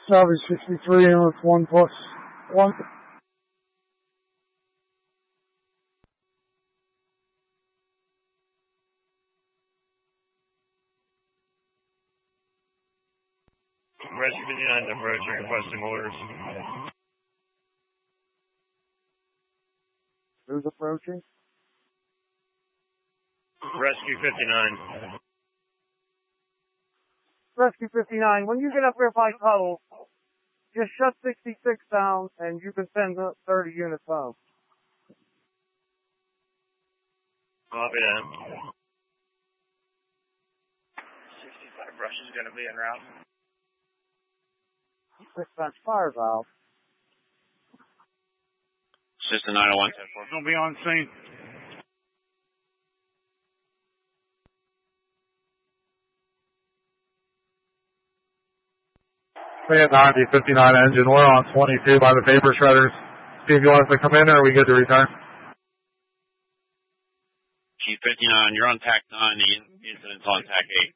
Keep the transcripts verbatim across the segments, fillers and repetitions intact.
Salvage sixty-three, ambulance one plus one. Rescue fifty-nine, approaching, requesting orders. Who's approaching? Rescue fifty-nine. Rescue fifty-nine, when you get up here by tunnel, just shut sixty-six down and you can send thirty units home. Copy that. sixty-five brush is going to be en route. Dispatch fire valve. System nine oh one ten four. Going to be on scene. ninety fifty-nine engine, we're on twenty-two by the paper shredders. See if you want us to come in or are we good to return? Chief fifty-nine, you're on tack nine, the incident's on tack eight.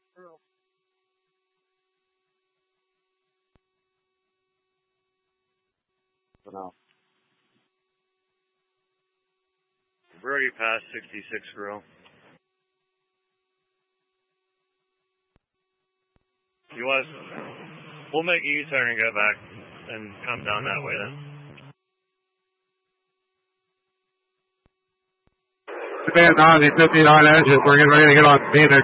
No. We're already past sixty-six grill. You want us, we'll make a U-turn and go back and come down that way then. Command ninety fifty-nine engine, we're getting ready to get on Phoenix.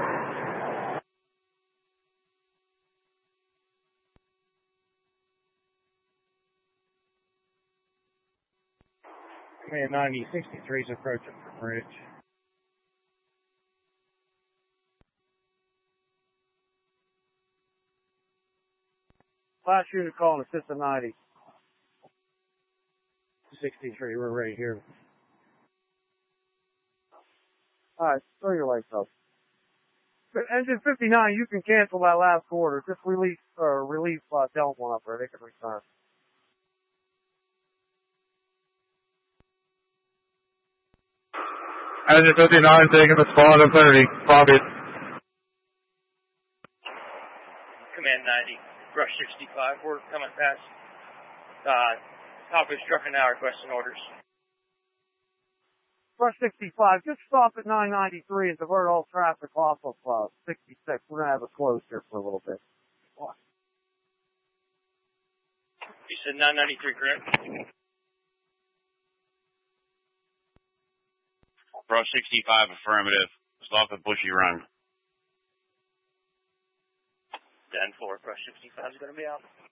Command ninety sixty-three is approaching from bridge. Last unit calling System ninety. sixty-three, we're right here. Alright, throw your lights up. Engine fifty-nine, you can cancel that last order. Just release, or relieve uh, Delta one up there. They can return. Engine fifty-nine taking the spot of thirty. Copy. Command ninety, brush sixty-five, we're coming past uh, top of truck now requesting orders. Brush sixty-five, just stop at nine ninety-three and divert all traffic off of uh, sixty-six. We're going to have it closed here for a little bit. You said nine ninety-three, correct? Brush sixty-five, affirmative. Stop at Bushy Run. ten four, brush sixty-five is going to be out.